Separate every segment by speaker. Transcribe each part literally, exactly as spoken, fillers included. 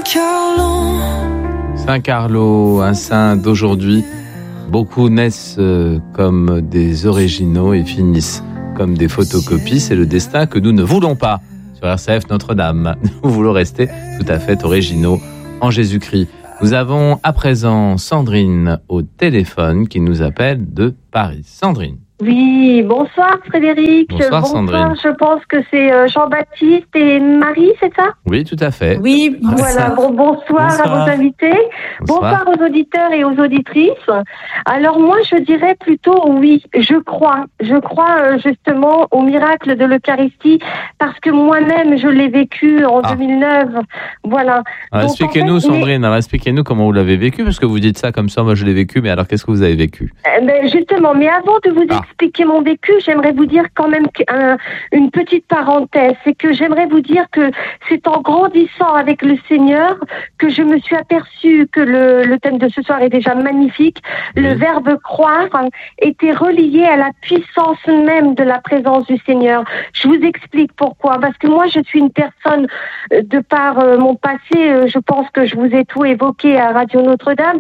Speaker 1: Saint Carlo, un saint d'aujourd'hui. Beaucoup naissent euh, comme des originaux et finissent comme des photocopies. C'est le destin que nous ne voulons pas sur R C F Notre-Dame. Nous voulons rester tout à fait originaux en Jésus-Christ. Nous avons à présent Sandrine au téléphone qui nous appelle de Paris. Sandrine.
Speaker 2: Oui, bonsoir Frédéric.
Speaker 1: Bonsoir,
Speaker 2: bonsoir
Speaker 1: Sandrine.
Speaker 2: Je pense que c'est Jean-Baptiste et Marie, c'est ça?
Speaker 1: Oui, tout à fait.
Speaker 3: Oui,
Speaker 2: voilà. Bon, bonsoir, bonsoir à vos invités. Bonsoir. bonsoir aux auditeurs et aux auditrices. Alors moi, je dirais plutôt oui, je crois. Je crois justement au miracle de l'Eucharistie parce que moi-même, je l'ai vécu en ah. deux mille neuf. Voilà.
Speaker 1: Alors, Donc, expliquez-nous, en fait, Sandrine, mais... alors, expliquez-nous comment vous l'avez vécu, parce que vous dites ça comme ça, moi je l'ai vécu, mais alors qu'est-ce que vous avez vécu?
Speaker 2: eh ben, Justement, mais avant de vous ah. expliquer mon vécu, j'aimerais vous dire quand même un, une petite parenthèse. C'est que j'aimerais vous dire que c'est en grandissant avec le Seigneur que je me suis aperçue que le, le thème de ce soir est déjà magnifique. Oui. Le verbe croire était relié à la puissance même de la présence du Seigneur. Je vous explique pourquoi. Parce que moi, je suis une personne, de par euh, mon passé, euh, je pense que je vous ai tout évoqué à Radio Notre-Dame.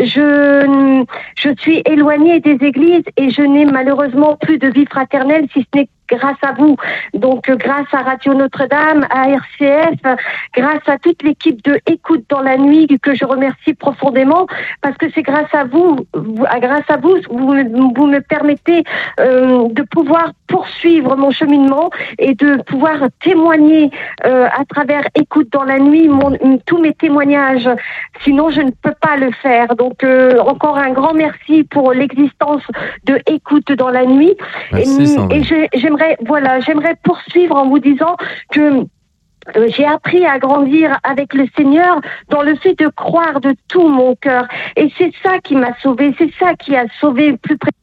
Speaker 2: Je, je suis éloignée des églises et je n'ai malheureusement plus de vie fraternelle, si ce n'est grâce à vous. Donc, euh, grâce à Radio Notre-Dame, à R C F, grâce à toute l'équipe de Écoute dans la nuit, que je remercie profondément, parce que c'est grâce à vous, vous grâce à vous, vous, vous me permettez euh, de pouvoir poursuivre mon cheminement et de pouvoir témoigner euh, à travers Écoute dans la nuit mon, tous mes témoignages. Sinon, je ne peux pas le faire. Donc, euh, encore un grand merci pour l'existence de Écoute dans la nuit.
Speaker 1: Merci,
Speaker 2: et, et je, j'aimerais, voilà, j'aimerais poursuivre en vous disant que Euh, j'ai appris à grandir avec le Seigneur dans le fait de croire de tout mon cœur. Et c'est ça qui m'a sauvée, c'est ça qui a sauvé plus près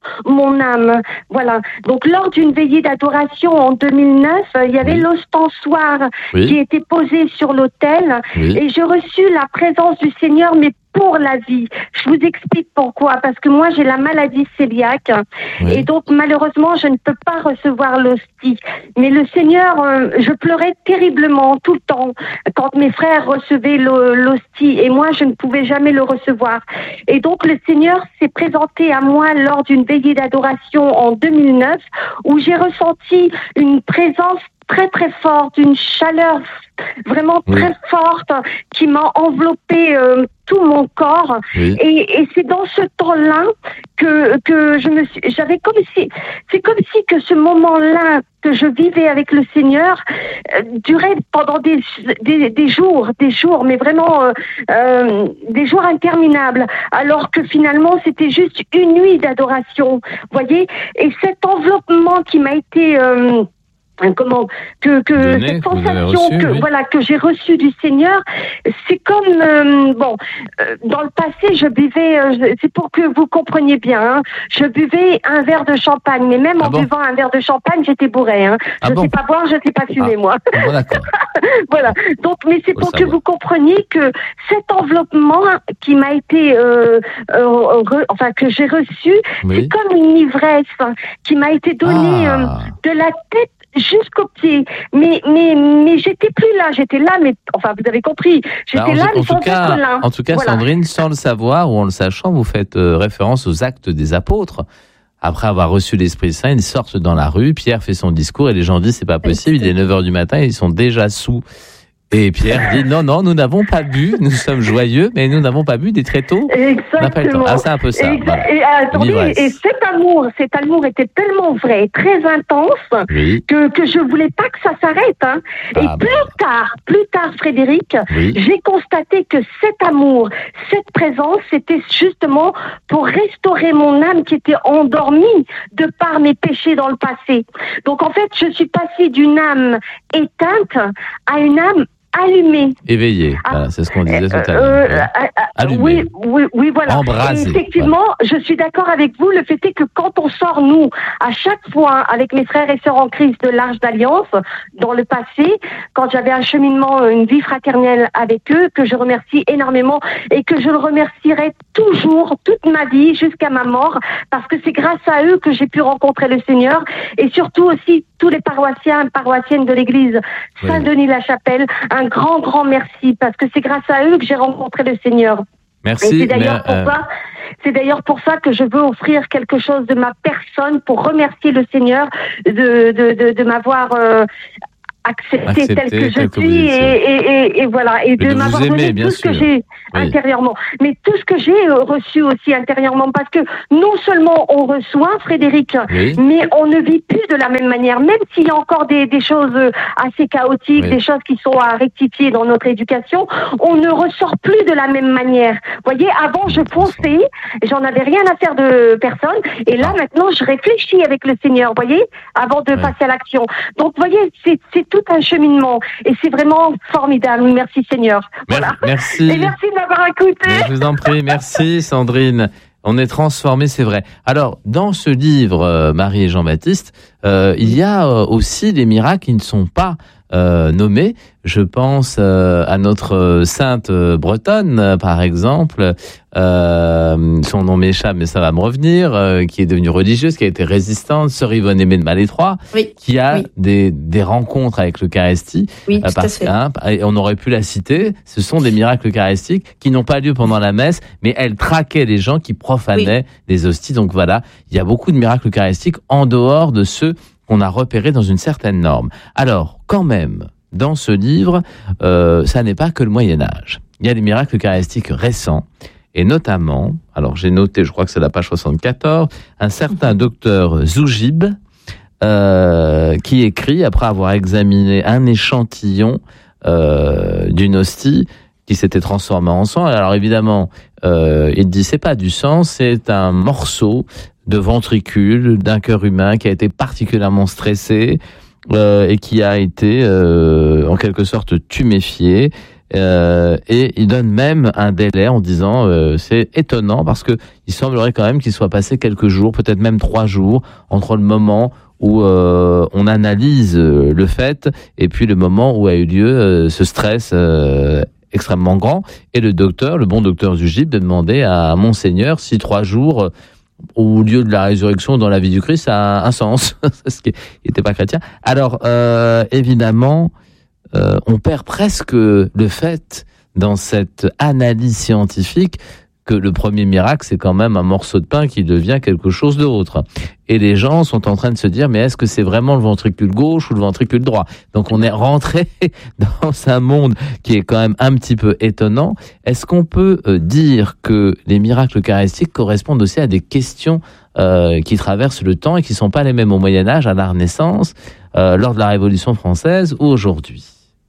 Speaker 2: mon âme. Voilà. Donc, lors d'une veillée d'adoration en deux mille neuf, il y avait oui. l'ostensoir oui. qui était posé sur l'autel oui. et j'ai reçu la présence du Seigneur, mais pour la vie. Je vous explique pourquoi. Parce que moi, j'ai la maladie cœliaque oui. et donc, malheureusement, je ne peux pas recevoir l'hostie. Mais le Seigneur, euh, je pleurais terriblement tout le temps quand mes frères recevaient l'hostie et moi, je ne pouvais jamais le recevoir. Et donc, le Seigneur s'est présenté à moi lors d'une veillée d'adoration en deux mille neuf où j'ai ressenti une présence très très forte, une chaleur vraiment oui. très forte qui m'a enveloppé euh, tout mon corps oui. et, et c'est dans ce temps-là que que je me suis, j'avais comme si c'est comme si que ce moment-là que je vivais avec le Seigneur euh, durait pendant des, des des jours, des jours, mais vraiment euh, euh, des jours interminables. Alors que finalement c'était juste une nuit d'adoration, voyez. Et cet enveloppement qui m'a été euh, comment que que
Speaker 1: Donné,
Speaker 2: cette sensation
Speaker 1: reçu,
Speaker 2: que
Speaker 1: oui.
Speaker 2: voilà que j'ai reçue du Seigneur, c'est comme euh, bon euh, dans le passé je buvais euh, c'est pour que vous compreniez bien hein, je buvais un verre de champagne, mais même ah en bon buvant un verre de champagne j'étais bourré hein. ah je bon sais pas boire, je sais pas fumer ah. moi
Speaker 1: bon, d'accord.
Speaker 2: Voilà, donc mais c'est
Speaker 1: Faut
Speaker 2: pour
Speaker 1: savoir.
Speaker 2: que vous compreniez que cet enveloppement qui m'a été euh, euh, re, enfin que j'ai reçu oui. c'est comme une ivresse qui m'a été donnée ah. euh, de la tête jusqu'au pied, mais mais mais j'étais plus là, j'étais là, mais enfin vous avez compris, j'étais
Speaker 1: bah, en,
Speaker 2: là, mais
Speaker 1: en
Speaker 2: sans
Speaker 1: tout cas,
Speaker 2: être là.
Speaker 1: En tout cas, voilà. Sandrine, sans le savoir ou en le sachant, vous faites euh, référence aux actes des apôtres. Après avoir reçu l'Esprit Saint, ils sortent dans la rue, Pierre fait son discours et les gens disent c'est pas possible, il est neuf heures du matin et ils sont déjà sous. Et Pierre dit non, non, nous n'avons pas bu, nous sommes joyeux, mais nous n'avons pas bu des très tôt.
Speaker 2: Exactement.
Speaker 1: Ah, c'est un peu ça.
Speaker 2: Et, voilà. et, attendez, et cet amour, cet amour était tellement vrai, très intense, oui. que, que je voulais pas que ça s'arrête. Hein. Et ah, plus bah. tard, plus tard, Frédéric, oui. j'ai constaté que cet amour, cette présence, c'était justement pour restaurer mon âme qui était endormie de par mes péchés dans le passé. Donc en fait, je suis passée d'une âme éteinte à une âme allumé.
Speaker 1: Éveillé, ah, voilà, c'est ce qu'on disait tout à l'heure. Euh, euh,
Speaker 2: Allumé. Oui, oui, oui, voilà.
Speaker 1: Embrasé.
Speaker 2: Et effectivement, voilà. Je suis d'accord avec vous. Le fait est que quand on sort, nous, à chaque fois, avec mes frères et sœurs en Christ de l'Arche d'Alliance, dans le passé, quand j'avais un cheminement, une vie fraternelle avec eux, que je remercie énormément et que je le remercierai toujours, toute ma vie, jusqu'à ma mort, parce que c'est grâce à eux que j'ai pu rencontrer le Seigneur et surtout aussi tous les paroissiens et paroissiennes de l'église
Speaker 1: Oui.
Speaker 2: Saint-Denis-la-Chapelle, un grand, grand merci, parce que c'est grâce à eux que j'ai rencontré le Seigneur.
Speaker 1: Merci.
Speaker 2: Et c'est d'ailleurs,
Speaker 1: mais, euh,
Speaker 2: pour ça, c'est d'ailleurs pour ça que je veux offrir quelque chose de ma personne pour remercier le Seigneur de, de, de, de m'avoir euh, accepté,
Speaker 1: Accepté
Speaker 2: tel que je
Speaker 1: tel que vous
Speaker 2: suis
Speaker 1: étiez.
Speaker 2: et, et, et, et voilà, et
Speaker 1: Et
Speaker 2: de,
Speaker 1: de vous
Speaker 2: m'avoir
Speaker 1: aimer,
Speaker 2: donné
Speaker 1: bien
Speaker 2: tout ce que
Speaker 1: sûr.
Speaker 2: j'ai
Speaker 1: Oui.
Speaker 2: intérieurement, mais tout ce que j'ai euh, reçu aussi intérieurement, parce que non seulement on reçoit, Frédéric,
Speaker 1: Oui.
Speaker 2: mais on ne vit plus de la même manière, même s'il y a encore des, des choses euh, assez chaotiques,
Speaker 1: Oui.
Speaker 2: des choses qui sont à rectifier dans notre éducation, on ne ressort plus de la même manière. Vous voyez, avant je fonçais, j'en avais rien à faire de personne, et là
Speaker 1: Ah.
Speaker 2: maintenant je réfléchis avec le Seigneur, vous voyez, avant de
Speaker 1: Oui.
Speaker 2: passer à l'action. Donc vous voyez, c'est, c'est tout un cheminement, et c'est vraiment formidable. Merci Seigneur.
Speaker 1: Mer-
Speaker 2: Voilà.
Speaker 1: Merci.
Speaker 2: Et merci de m'avoir écouté.
Speaker 1: Mais je vous en prie, merci Sandrine. On est transformés, c'est vrai. Alors, dans ce livre, euh, Marie et Jean-Baptiste, euh, il y a euh, aussi des miracles qui ne sont pas euh, nommés. Je pense euh, à notre sainte bretonne, euh, par exemple. Euh, son nom m'échappe, mais ça va me revenir. Euh, qui est devenue religieuse, qui a été résistante, sœur Yvonne Aimée de Malétroit,
Speaker 3: Oui.
Speaker 1: qui a
Speaker 3: Oui.
Speaker 1: des, des rencontres avec l'Eucharistie.
Speaker 3: Oui,
Speaker 1: Euh,
Speaker 3: tout à
Speaker 1: parce
Speaker 3: fait.
Speaker 1: hein, et on aurait pu la citer, ce sont des miracles eucharistiques qui n'ont pas lieu pendant la messe, mais elle traquait les gens qui profanaient les hosties. Donc voilà, il y a beaucoup de miracles eucharistiques en dehors de ceux qu'on a repérés dans une certaine norme. Alors, quand même, dans ce livre, euh, ça n'est pas que le Moyen-Âge. Il y a des miracles eucharistiques récents, et notamment, alors j'ai noté, je crois que c'est la page soixante-quatorze, un certain docteur Zougib, euh, qui écrit, après avoir examiné un échantillon euh, d'une hostie qui s'était transformée en sang. Alors évidemment, euh, il dit c'est pas du sang, c'est un morceau de ventricule d'un cœur humain qui a été particulièrement stressé euh, et qui a été euh, en quelque sorte tuméfié. Euh, et il donne même un délai en disant euh, c'est étonnant parce que il semblerait quand même qu'il soit passé quelques jours, peut-être même trois jours entre le moment où euh, on analyse euh, le fait et puis le moment où a eu lieu euh, ce stress euh, extrêmement grand. Et le docteur, le bon docteur Zougib, de demander à Monseigneur si trois jours euh, au lieu de la résurrection dans la vie du Christ a un sens, ce qui n'était pas chrétien. Alors euh, évidemment, euh, on perd presque le fait dans cette analyse scientifique que le premier miracle, c'est quand même un morceau de pain qui devient quelque chose d'autre. Et les gens sont en train de se dire, mais est-ce que c'est vraiment le ventricule gauche ou le ventricule droit? Donc on est rentré dans un monde qui est quand même un petit peu étonnant. Est-ce qu'on peut dire que les miracles eucharistiques correspondent aussi à des questions euh, qui traversent le temps et qui ne sont pas les mêmes au Moyen-Âge, à la Renaissance, euh, lors de la Révolution française ou aujourd'hui?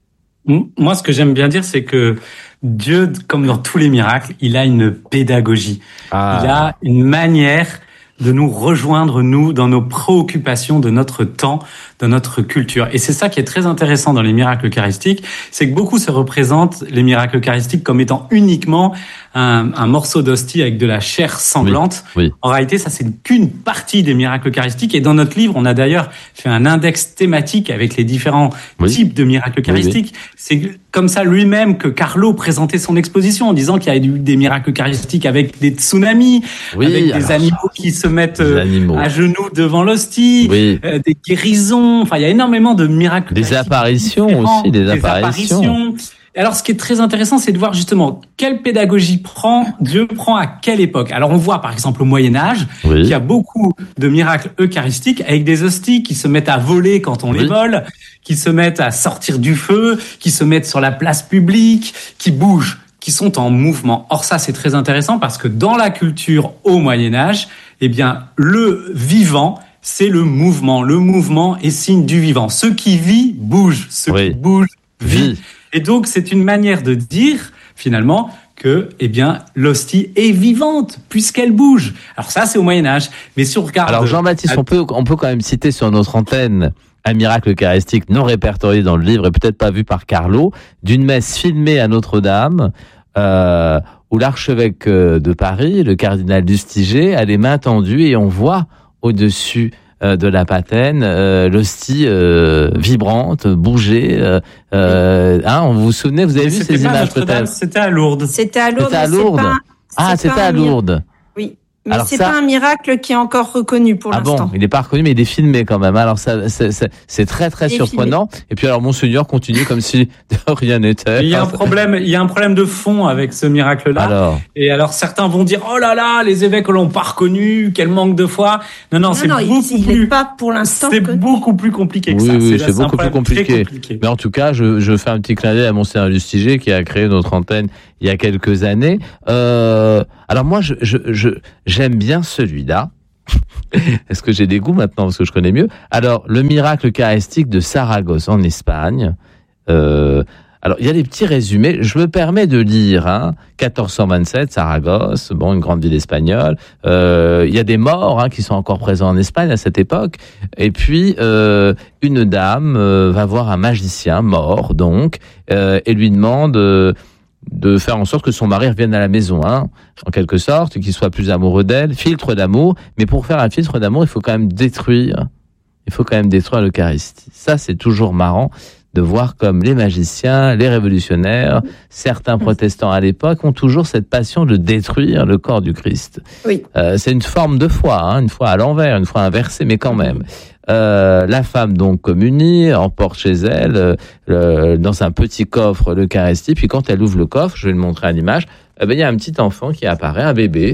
Speaker 4: Moi, ce que j'aime bien dire, c'est que Dieu, comme dans tous les miracles, il a une pédagogie.
Speaker 1: Ah.
Speaker 4: Il a une manière de nous rejoindre, nous, dans nos préoccupations de notre temps, de notre culture. Et c'est ça qui est très intéressant dans les miracles eucharistiques, c'est que beaucoup se représentent les miracles eucharistiques comme étant uniquement un, un morceau d'hostie avec de la chair sanglante.
Speaker 1: Oui, oui.
Speaker 4: En réalité, ça, c'est qu'une partie des miracles eucharistiques. Et dans notre livre, on a d'ailleurs fait un index thématique avec les différents
Speaker 1: Oui.
Speaker 4: types de miracles eucharistiques. Oui, oui. C'est comme ça lui-même que Carlo présentait son exposition en disant qu'il y a eu des miracles eucharistiques avec des tsunamis,
Speaker 1: Oui,
Speaker 4: avec des
Speaker 1: alors,
Speaker 4: animaux qui se mettent
Speaker 1: animaux.
Speaker 4: à genoux devant l'hostie,
Speaker 1: Oui.
Speaker 4: euh, des guérisons. Enfin, il y a énormément de miracles.
Speaker 1: Des apparitions aussi, des, des apparitions. apparitions.
Speaker 4: Alors, ce qui est très intéressant, c'est de voir justement quelle pédagogie prend Dieu prend à quelle époque. Alors, on voit par exemple au Moyen Âge
Speaker 1: oui.
Speaker 4: qu'il y a beaucoup de miracles eucharistiques avec des hosties qui se mettent à voler quand on oui. les vole, qui se mettent à sortir du feu, qui se mettent sur la place publique, qui bougent, qui sont en mouvement. Or, ça, c'est très intéressant parce que dans la culture au Moyen Âge, eh bien, le vivant, c'est le mouvement. Le mouvement est signe du vivant. Ce qui vit bouge. Ce oui. qui bouge vit. Et donc, c'est une manière de dire, finalement, que, eh bien, l'hostie est vivante, puisqu'elle bouge. Alors ça, c'est au Moyen-Âge. Mais si on regarde...
Speaker 1: Alors, Jean-Baptiste, à... on peut, on peut quand même citer sur notre antenne un miracle eucharistique non répertorié dans le livre et peut-être pas vu par Carlo, d'une messe filmée à Notre-Dame, euh, où l'archevêque de Paris, le cardinal Lustiger, a les mains tendues et on voit au-dessus de la patène, euh, l'hostie euh, vibrante, bouger. Euh, euh, hein, vous vous souvenez, vous avez
Speaker 4: c'était
Speaker 1: vu ces images peut-être?
Speaker 4: C'était à Lourdes.
Speaker 3: C'était à Lourdes.
Speaker 1: C'était à Lourdes. Pas, ah, c'était à Lourdes.
Speaker 3: Oui. Mais
Speaker 1: Alors
Speaker 3: c'est
Speaker 1: ça...
Speaker 3: pas un miracle qui est encore reconnu pour
Speaker 1: ah
Speaker 3: l'instant.
Speaker 1: Ah bon, il n'est pas reconnu, mais il est filmé quand même. Alors ça, c'est, c'est, c'est très très surprenant. Filmé. Et puis alors Monseigneur continue comme si de rien n'était.
Speaker 4: Il y a un problème, il y a un problème de fond avec ce miracle-là.
Speaker 1: Alors.
Speaker 4: Et alors certains vont dire oh là là, les évêques l'ont pas reconnu, quel manque de foi. Non non, non c'est
Speaker 3: non,
Speaker 4: beaucoup
Speaker 3: il,
Speaker 4: plus.
Speaker 3: Il est pas pour l'instant.
Speaker 4: C'est que... beaucoup plus compliqué que
Speaker 1: oui,
Speaker 4: ça.
Speaker 1: Oui,
Speaker 4: c'est,
Speaker 1: c'est, c'est beaucoup plus compliqué.
Speaker 4: compliqué.
Speaker 1: Mais en tout cas, je, je fais un petit clin d'œil à Monseigneur Lustiger qui a créé notre antenne il y a quelques années. Euh, alors moi, je, je, je, j'aime bien celui-là. Est-ce que j'ai des goûts maintenant parce que je connais mieux? Alors, le miracle eucharistique de Saragosse en Espagne. Euh, alors, il y a des petits résumés. Je me permets de lire. Hein, quatorze cent vingt-sept, Saragosse, bon, une grande ville espagnole. Euh, il y a des morts hein, qui sont encore présents en Espagne à cette époque. Et puis, euh, une dame euh, va voir un magicien mort, donc, euh, et lui demande. Euh, de faire en sorte que son mari revienne à la maison, hein, en quelque sorte, qu'il soit plus amoureux d'elle, filtre d'amour, mais pour faire un filtre d'amour, il faut quand même détruire, il faut quand même détruire l'Eucharistie. Ça, c'est toujours marrant de voir comme les magiciens, les révolutionnaires, certains protestants à l'époque ont toujours cette passion de détruire le corps du Christ.
Speaker 3: Oui.
Speaker 1: Euh, c'est une forme de foi, hein, une foi à l'envers, une foi inversée, mais quand même. Euh, la femme donc communie, emporte chez elle euh, le, dans un petit coffre l'Eucharistie, puis quand elle ouvre le coffre, je vais le montrer à l'image, eh ben, il y a un petit enfant qui apparaît, un bébé,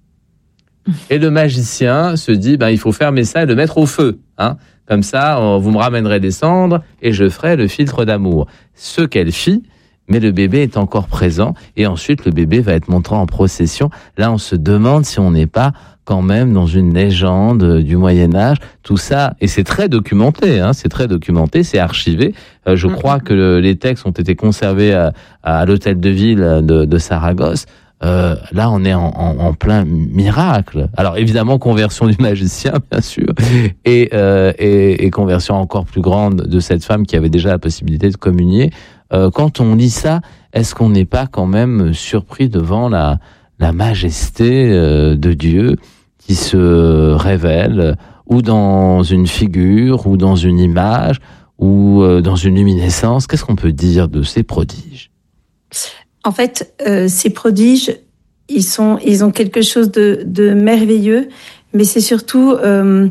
Speaker 1: et le magicien se dit ben, il faut fermer ça et le mettre au feu, hein. Comme ça, on, vous me ramènerez des cendres et je ferai le filtre d'amour. Ce qu'elle fit, mais le bébé est encore présent et ensuite le bébé va être montré en procession. Là, on se demande si on n'est pas quand même dans une légende du Moyen-Âge, tout ça, et c'est très documenté, hein, c'est très documenté, c'est archivé. Euh, je crois que le, les textes ont été conservés à, à l'hôtel de ville de, de Saragosse. Euh, là, on est en, en, en plein miracle. Alors, évidemment, conversion du magicien, bien sûr, et, euh, et, et conversion encore plus grande de cette femme qui avait déjà la possibilité de communier. Euh, quand on lit ça, est-ce qu'on n'est pas quand même surpris devant la, la majesté euh, de Dieu qui se révèle, ou dans une figure, ou dans une image, ou euh, dans une luminescence? Qu'est-ce qu'on peut dire de ces prodiges?
Speaker 3: En fait, euh, ces prodiges, ils sont, ils ont quelque chose de, de merveilleux, mais c'est surtout euh,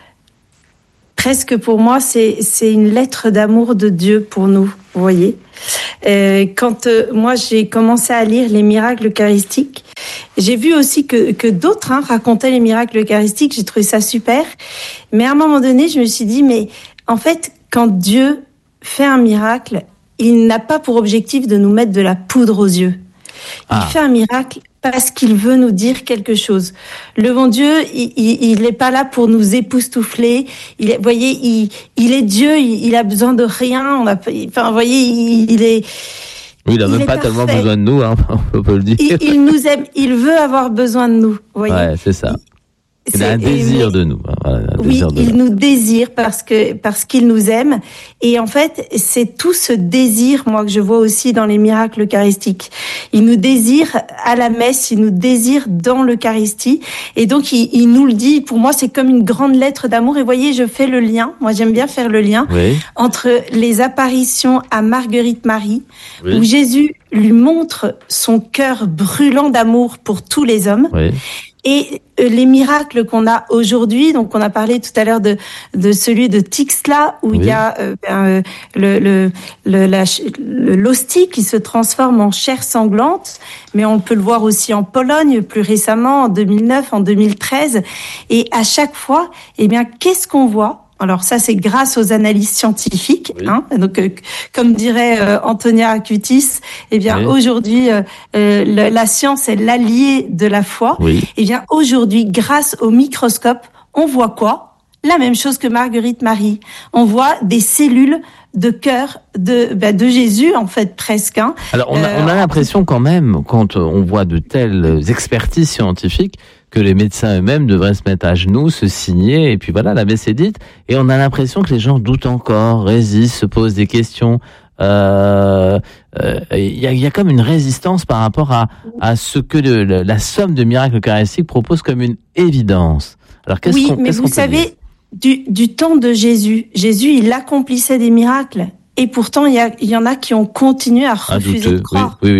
Speaker 3: presque pour moi, c'est, c'est une lettre d'amour de Dieu pour nous. Vous voyez, euh, quand euh, moi j'ai commencé à lire les miracles eucharistiques, j'ai vu aussi que que d'autres hein, racontaient les miracles eucharistiques. J'ai trouvé ça super, mais à un moment donné, je me suis dit mais en fait, quand Dieu fait un miracle, il n'a pas pour objectif de nous mettre de la poudre aux yeux. Il ah. fait un miracle parce qu'il veut nous dire quelque chose. Le bon Dieu, il n'est pas là pour nous époustoufler. Il est, vous voyez, il, il est Dieu, il, il a besoin de rien. On a, enfin, vous voyez, il, il est...
Speaker 1: Oui, il n'a même pas parfait. Tellement besoin de nous, hein, on peut le dire.
Speaker 3: Il, il nous aime, il veut avoir besoin de nous, vous voyez.
Speaker 1: Ouais, c'est ça. Il a un désir mais, de nous. Voilà, un
Speaker 3: oui,
Speaker 1: désir de
Speaker 3: il
Speaker 1: nous.
Speaker 3: nous désire parce que parce qu'il nous aime. Et en fait, c'est tout ce désir, moi, que je vois aussi dans les miracles eucharistiques. Il nous désire à la messe, il nous désire dans l'Eucharistie. Et donc, il, il nous le dit. Pour moi, c'est comme une grande lettre d'amour. Et voyez, je fais le lien. Moi, j'aime bien faire le lien
Speaker 1: oui.
Speaker 3: entre les apparitions à Marguerite Marie,
Speaker 1: oui.
Speaker 3: où Jésus lui montre son cœur brûlant d'amour pour tous les hommes.
Speaker 1: Oui.
Speaker 3: Et les miracles qu'on a aujourd'hui, donc on a parlé tout à l'heure de de celui de Tixla où oui. il y a euh, ben, le le le la, le l'hostie qui se transforme en chair sanglante, mais on peut le voir aussi en Pologne plus récemment en deux mille neuf, en deux mille treize, et à chaque fois, eh bien qu'est-ce qu'on voit? Alors ça, c'est grâce aux analyses scientifiques. Oui. Hein. Donc, euh, comme dirait euh, Antonia Acutis, eh bien oui. aujourd'hui, euh, euh, la, la science est l'allié de la foi.
Speaker 1: Oui.
Speaker 3: Eh bien aujourd'hui, grâce au microscope, on voit quoi? La même chose que Marguerite Marie. On voit des cellules de cœur de bah, de Jésus, en fait, presque. Hein.
Speaker 1: Alors, on a, euh, on a l'impression quand même, quand on voit de telles expertises scientifiques, que les médecins eux-mêmes devraient se mettre à genoux, se signer, et puis voilà, la messe est dite. Et on a l'impression que les gens doutent encore, résistent, se posent des questions. Il euh, euh, y, a, y a comme une résistance par rapport à, à ce que le, le, la somme de miracles eucharistiques propose comme une évidence. Alors, qu'est-ce
Speaker 3: oui,
Speaker 1: qu'on,
Speaker 3: mais
Speaker 1: qu'est-ce
Speaker 3: vous
Speaker 1: qu'on peut
Speaker 3: savez,
Speaker 1: dire
Speaker 3: du, du temps de Jésus, Jésus, il accomplissait des miracles. Et pourtant, il y, a, il y en a qui ont continué à refuser
Speaker 1: ah,
Speaker 3: de croire.
Speaker 1: Oui, oui, oui.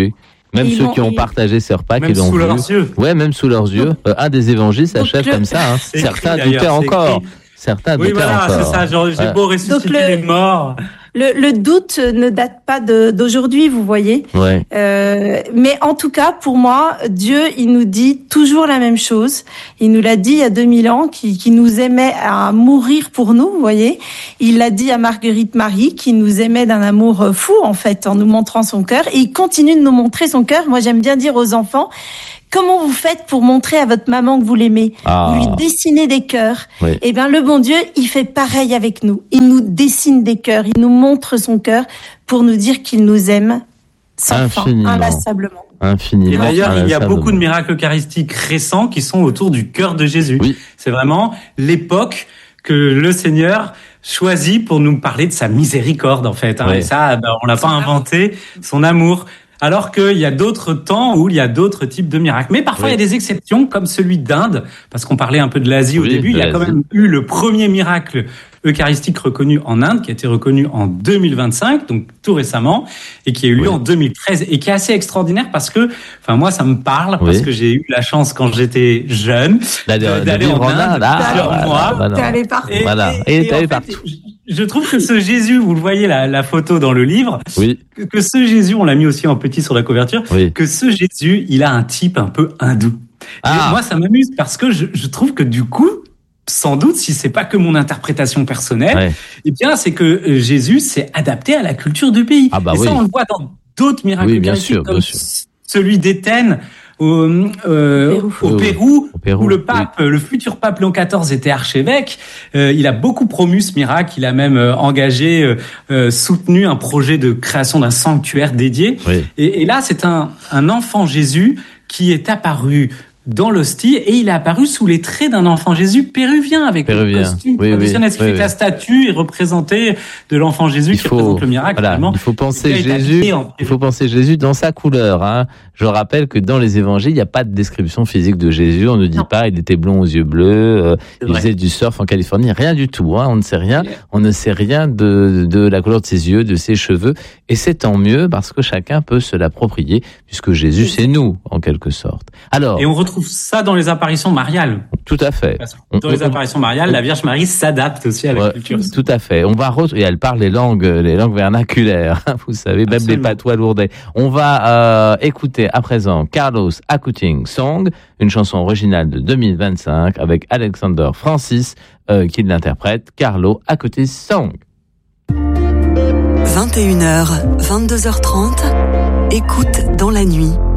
Speaker 1: Même
Speaker 3: Ils
Speaker 1: ceux
Speaker 3: l'ont-
Speaker 1: qui ont
Speaker 3: ils-
Speaker 1: partagé ces repas,
Speaker 4: Même
Speaker 1: qui l'ont
Speaker 4: sous
Speaker 1: vu.
Speaker 4: leurs yeux.
Speaker 1: Ouais, même sous leurs yeux. Euh, un des évangiles s'achève
Speaker 3: le-
Speaker 1: comme ça. Hein.
Speaker 4: C'est
Speaker 1: Certains
Speaker 4: écrit,
Speaker 1: doutaient
Speaker 4: d'ailleurs, c'est
Speaker 1: encore.
Speaker 4: écrit.
Speaker 1: Certains
Speaker 4: Oui,
Speaker 1: doutaient
Speaker 4: voilà,
Speaker 1: encore.
Speaker 4: c'est ça. Genre, j'ai
Speaker 1: Ouais.
Speaker 4: beau ressusciter
Speaker 3: Donc, le-
Speaker 4: les morts.
Speaker 3: Le, le doute ne date pas de, d'aujourd'hui, vous voyez.
Speaker 1: Ouais.
Speaker 3: Euh, mais en tout cas, pour moi, Dieu, il nous dit toujours la même chose. Il nous l'a dit il y a deux mille ans, qu'il, qu'il nous aimait à mourir pour nous, vous voyez. Il l'a dit à Marguerite Marie, qui nous aimait d'un amour fou, en fait, en nous montrant son cœur. Et il continue de nous montrer son cœur. Moi, j'aime bien dire aux enfants, comment vous faites pour montrer à votre maman que vous l'aimez?
Speaker 1: Ah.
Speaker 3: Vous lui dessinez des cœurs.
Speaker 1: Oui.
Speaker 3: Eh bien, le bon Dieu, il fait pareil avec nous. Il nous dessine des cœurs, il nous montre son cœur pour nous dire qu'il nous aime sans fin,
Speaker 1: Infiniment.
Speaker 3: inlassablement.
Speaker 1: Infiniment.
Speaker 4: Et d'ailleurs, il y a
Speaker 1: inlassablement.
Speaker 4: beaucoup de miracles eucharistiques récents qui sont autour du cœur de Jésus.
Speaker 1: Oui.
Speaker 4: C'est vraiment l'époque que le Seigneur choisit pour nous parler de sa miséricorde, en fait. Hein.
Speaker 1: Oui.
Speaker 4: Et ça, ben, on l'a pas inventé, son amour. Alors qu'il y a d'autres temps où il y a d'autres types de miracles. Mais parfois,
Speaker 1: Oui.
Speaker 4: il y a des exceptions, comme celui d'Inde, parce qu'on parlait un peu de l'Asie au
Speaker 1: Oui,
Speaker 4: début.
Speaker 1: de
Speaker 4: Il y a quand
Speaker 1: l'Asie.
Speaker 4: même eu le premier miracle eucharistique reconnu en Inde, qui a été reconnu en deux mille vingt-cinq, donc tout récemment, et qui a eu lieu
Speaker 1: Oui.
Speaker 4: en deux mille treize, et qui est assez extraordinaire parce que, enfin moi, ça me parle, parce
Speaker 1: Oui.
Speaker 4: que j'ai eu la chance quand j'étais jeune
Speaker 1: D'aller-
Speaker 4: euh,
Speaker 1: de
Speaker 4: d'aller
Speaker 1: vivre
Speaker 4: en
Speaker 1: en
Speaker 4: Inde
Speaker 1: Inde. Ah,
Speaker 4: plusieurs
Speaker 1: voilà,
Speaker 4: mois.
Speaker 1: voilà.
Speaker 3: T'es allé partout.
Speaker 4: Et,
Speaker 1: Voilà.
Speaker 4: et,
Speaker 1: Et
Speaker 4: et
Speaker 1: t'es
Speaker 4: en
Speaker 1: allé
Speaker 4: fait,
Speaker 1: partout.
Speaker 4: je- Je trouve que ce Jésus, vous le voyez la, la photo dans le livre,
Speaker 1: Oui,
Speaker 4: que, que ce Jésus, on l'a mis aussi en petit sur la couverture,
Speaker 1: oui.
Speaker 4: que ce Jésus, il a un type un peu hindou.
Speaker 1: Ah.
Speaker 4: Et moi, ça m'amuse parce que je, je trouve que du coup, sans doute, si c'est pas que mon interprétation personnelle,
Speaker 1: Ouais.
Speaker 4: eh bien, c'est que euh, Jésus s'est adapté à la culture du pays.
Speaker 1: Ah bah
Speaker 4: Et ça,
Speaker 1: oui.
Speaker 4: on le voit dans d'autres miracles
Speaker 1: Oui, bien
Speaker 4: eucharistiques,
Speaker 1: sûr, bien
Speaker 4: comme
Speaker 1: sûr.
Speaker 4: c- celui d'Éthène au, euh,
Speaker 3: Pérou.
Speaker 4: au Pérou,
Speaker 1: Au Pérou,
Speaker 4: où le pape, le futur pape Léon quatorze était archevêque. Euh, il a beaucoup promu ce miracle. Il a même euh, engagé, euh, euh, soutenu un projet de création d'un sanctuaire dédié.
Speaker 1: Oui.
Speaker 4: Et, et là, c'est un, un enfant Jésus qui est apparu dans l'hostie et il est apparu sous les traits d'un enfant Jésus péruvien avec
Speaker 1: Péruvien.
Speaker 4: le costume
Speaker 1: Oui, oui,
Speaker 4: traditionnel. Ce qui
Speaker 1: oui,
Speaker 4: fait que
Speaker 1: oui.
Speaker 4: la statue est représentée de l'enfant Jésus
Speaker 1: Il
Speaker 4: qui
Speaker 1: faut,
Speaker 4: représente le miracle.
Speaker 1: voilà,
Speaker 4: vraiment.
Speaker 1: il faut penser
Speaker 4: Il a été
Speaker 1: Jésus.
Speaker 4: habillé en-
Speaker 1: Il faut penser Jésus dans sa couleur. Hein. Je rappelle que dans les évangiles, il n'y a pas de description physique de Jésus. On ne dit
Speaker 3: Non.
Speaker 1: pas il était blond aux yeux bleus, euh,
Speaker 4: C'est
Speaker 1: il
Speaker 4: vrai.
Speaker 1: faisait du surf en Californie. Rien du tout. Hein. On ne sait rien. On ne sait rien de, de la couleur de ses yeux, de ses cheveux. Et c'est tant mieux parce que chacun peut se l'approprier puisque Jésus, c'est nous, en quelque sorte. Alors,
Speaker 4: Et on retrouve ça dans les apparitions mariales.
Speaker 1: tout à fait.
Speaker 4: Parce que
Speaker 1: On-
Speaker 4: Dans les
Speaker 1: on-
Speaker 4: apparitions mariales, la Vierge Marie s'adapte aussi à la
Speaker 1: Ouais,
Speaker 4: culture.
Speaker 1: tout à fait. On va re- et elle parle les langues, les langues vernaculaires. Vous savez, même
Speaker 4: Absolument.
Speaker 1: les patois lourdais. On va euh, écouter à présent Carlos Acuting Song, une chanson originale de deux mille vingt-cinq avec Alexander Francis euh, qui l'interprète. Carlo Acuting Song.
Speaker 5: vingt et une heures, vingt-deux heures trente, écoute dans la nuit.